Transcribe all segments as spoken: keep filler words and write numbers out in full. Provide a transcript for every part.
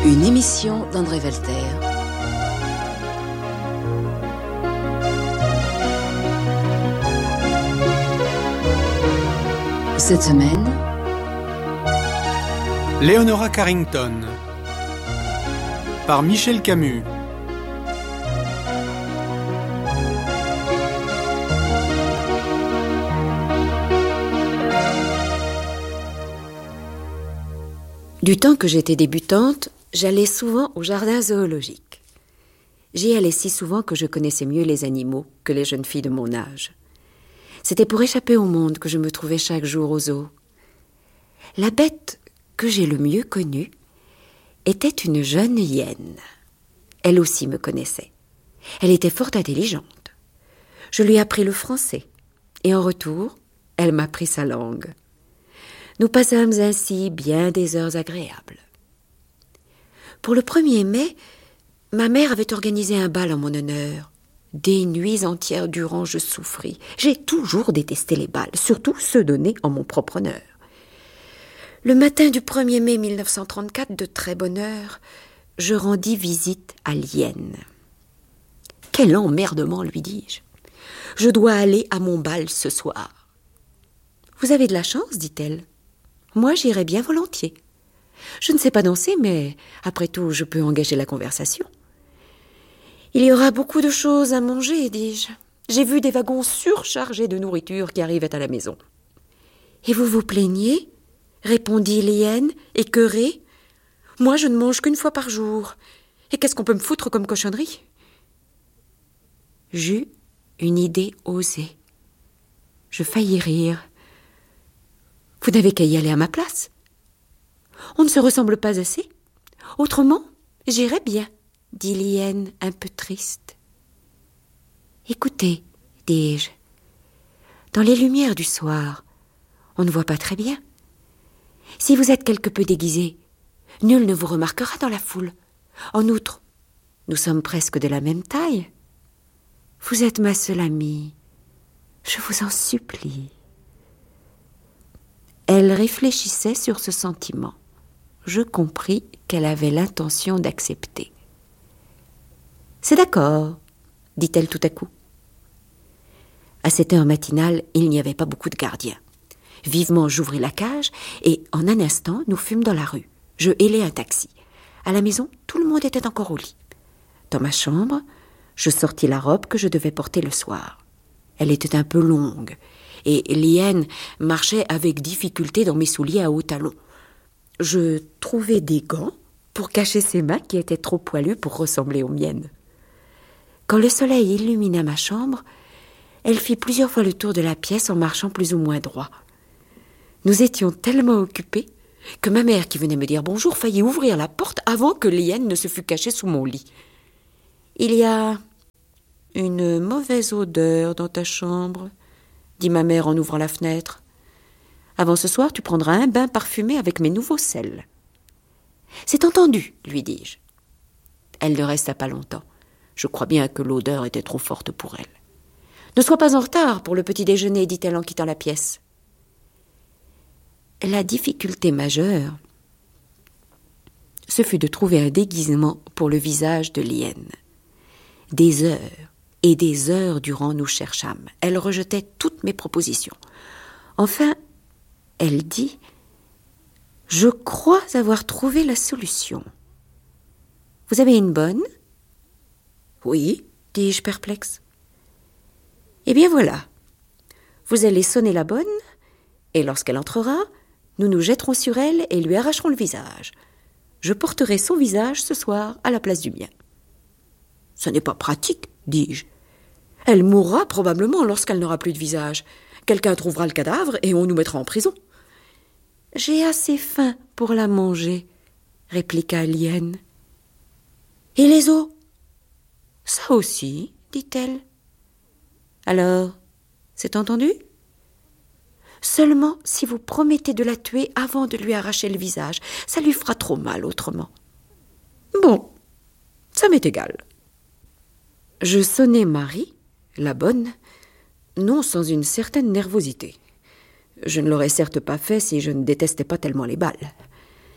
Une émission d'André Walter. Cette semaine, Leonora Carrington, par Michel Camus. Du temps que j'étais débutante, j'allais souvent au jardin zoologique. J'y allais si souvent que je connaissais mieux les animaux que les jeunes filles de mon âge. C'était pour échapper au monde que je me trouvais chaque jour au zoo. La bête que j'ai le mieux connue était une jeune hyène. Elle aussi me connaissait. Elle était fort intelligente. Je lui appris le français, et en retour, elle m'apprit sa langue. Nous passâmes ainsi bien des heures agréables. Pour le premier mai, ma mère avait organisé un bal en mon honneur. Des nuits entières durant, je souffris. J'ai toujours détesté les bals, surtout ceux donnés en mon propre honneur. Le matin du premier mai mille neuf cent trente-quatre, de très bonne heure, je rendis visite à l'hyène. « Quel emmerdement, lui dis-je. Je dois aller à mon bal ce soir. »« Vous avez de la chance, dit-elle. Moi, j'irai bien volontiers. Je ne sais pas danser, mais après tout, je peux engager la conversation. » « Il y aura beaucoup de choses à manger, dis-je. J'ai vu des wagons surchargés de nourriture qui arrivaient à la maison. »« Et vous vous plaignez ?» répondit l'hyène, écœurée. « Moi, je ne mange qu'une fois par jour. Et qu'est-ce qu'on peut me foutre comme cochonnerie ?» J'eus une idée osée. Je faillis rire. « Vous n'avez qu'à y aller à ma place. On ne se ressemble pas assez. Autrement, j'irais bien, dit l'hyène un peu triste. Écoutez, dis-je, dans les lumières du soir, on ne voit pas très bien. Si vous êtes quelque peu déguisé, nul ne vous remarquera dans la foule. En outre, nous sommes presque de la même taille. Vous êtes ma seule amie. Je vous en supplie. Elle réfléchissait sur ce sentiment. Je compris qu'elle avait l'intention d'accepter. « C'est d'accord, dit-elle tout à coup. À cette heure matinale, il n'y avait pas beaucoup de gardiens. Vivement, j'ouvris la cage et, en un instant, nous fûmes dans la rue. Je hélai un taxi. À la maison, tout le monde était encore au lit. Dans ma chambre, je sortis la robe que je devais porter le soir. Elle était un peu longue et l'hyène marchait avec difficulté dans mes souliers à hauts talons. Je trouvai des gants pour cacher ses mains qui étaient trop poilues pour ressembler aux miennes. Quand le soleil illumina ma chambre, elle fit plusieurs fois le tour de la pièce en marchant plus ou moins droit. Nous étions tellement occupés que ma mère, qui venait me dire bonjour, faillit ouvrir la porte avant que l'hyène ne se fût cachée sous mon lit. « Il y a une mauvaise odeur dans ta chambre, » dit ma mère en ouvrant la fenêtre. « Avant ce soir, tu prendras un bain parfumé avec mes nouveaux sels. »« C'est entendu, lui dis-je. » Elle ne resta pas longtemps. Je crois bien que l'odeur était trop forte pour elle. « Ne sois pas en retard pour le petit déjeuner, dit-elle en quittant la pièce. » La difficulté majeure, ce fut de trouver un déguisement pour le visage de l'hyène. Des heures et des heures durant nous cherchâmes. Elle rejetait toutes mes propositions. Enfin, elle dit « Je crois avoir trouvé la solution. Vous avez une bonne ?»« Oui, dis-je perplexe. »« Eh bien voilà. Vous allez sonner la bonne, et lorsqu'elle entrera, nous nous jetterons sur elle et lui arracherons le visage. Je porterai son visage ce soir à la place du mien. »« Ce n'est pas pratique, dis-je. Elle mourra probablement lorsqu'elle n'aura plus de visage. Quelqu'un trouvera le cadavre et on nous mettra en prison. »« J'ai assez faim pour la manger, » répliqua l'hyène. « Et les os ?»« Ça aussi, dit-elle. »« Alors, c'est entendu ? Seulement si vous promettez de la tuer avant de lui arracher le visage. Ça lui fera trop mal autrement. »« Bon, ça m'est égal. » Je sonnai Marie, la bonne, non sans une certaine nervosité. Je ne l'aurais certes pas fait si je ne détestais pas tellement les balles.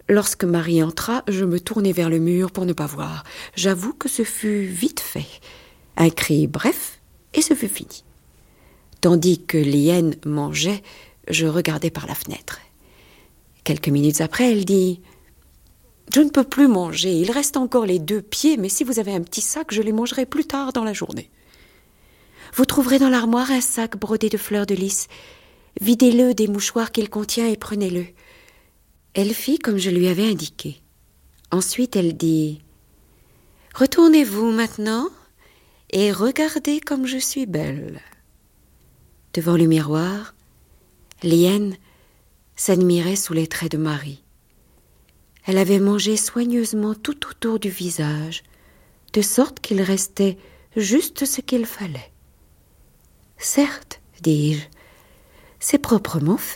Lorsque Marie entra, je me tournai vers le mur pour ne pas voir. J'avoue que ce fut vite fait. Un cri bref, et ce fut fini. Tandis que Liane mangeait, je regardais par la fenêtre. Quelques minutes après, elle dit « Je ne peux plus manger, il reste encore les deux pieds, mais si vous avez un petit sac, je les mangerai plus tard dans la journée. Vous trouverez dans l'armoire un sac brodé de fleurs de lys. Videz-le des mouchoirs qu'il contient et prenez-le. » Elle fit comme je lui avais indiqué. Ensuite, elle dit « Retournez-vous maintenant et regardez comme je suis belle. » Devant le miroir, Liane s'admirait sous les traits de Marie. Elle avait mangé soigneusement tout autour du visage, de sorte qu'il restait juste ce qu'il fallait. « Certes, dis-je, c'est proprement fait. »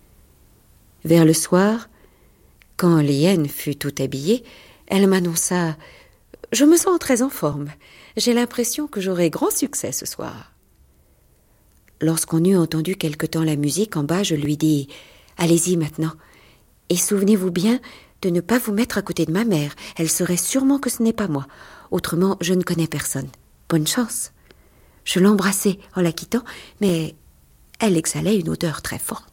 Vers le soir, quand Liane fut tout habillée, elle m'annonça « Je me sens très en forme. J'ai l'impression que j'aurai grand succès ce soir. » Lorsqu'on eut entendu quelque temps la musique en bas, je lui dis « Allez-y maintenant, et souvenez-vous bien de ne pas vous mettre à côté de ma mère. Elle saurait sûrement que ce n'est pas moi. Autrement, je ne connais personne. Bonne chance. » Je l'embrassai en la quittant, mais elle exhalait une odeur très forte.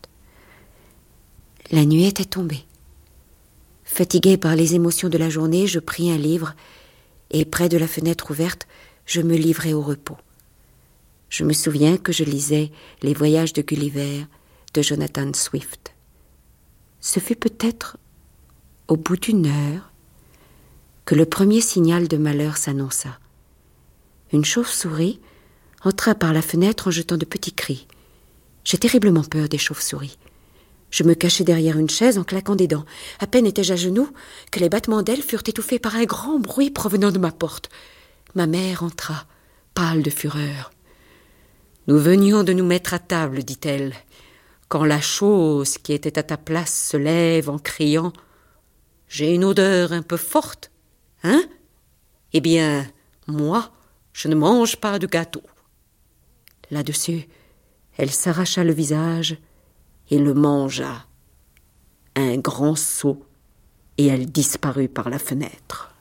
La nuit était tombée. Fatiguée par les émotions de la journée, je pris un livre et, près de la fenêtre ouverte, je me livrai au repos. Je me souviens que je lisais « Les voyages de Gulliver » de Jonathan Swift. Ce fut peut-être au bout d'une heure que le premier signal de malheur s'annonça. Une chauve-souris entra par la fenêtre en jetant de petits cris. J'ai terriblement peur des chauves-souris. Je me cachai derrière une chaise en claquant des dents. À peine étais-je à genoux que les battements d'ailes furent étouffés par un grand bruit provenant de ma porte. Ma mère entra, pâle de fureur. « Nous venions de nous mettre à table, dit-elle, quand la chose qui était à ta place se lève en criant « J'ai une odeur un peu forte, hein? Eh bien, moi, je ne mange pas de gâteau. » Là-dessus, elle s'arracha le visage et le mangea. Un grand saut, et elle disparut par la fenêtre.